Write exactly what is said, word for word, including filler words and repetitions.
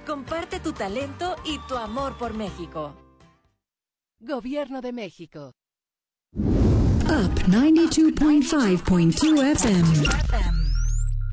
Comparte tu talento y tu amor por México. Gobierno de México. Up ninety-two point five point two F M.